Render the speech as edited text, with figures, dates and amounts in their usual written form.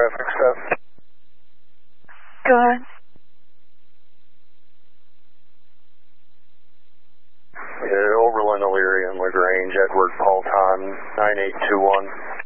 traffic stop. Go ahead. Overland, Elyria, and LaGrange, Edward Paul Ton, 9821.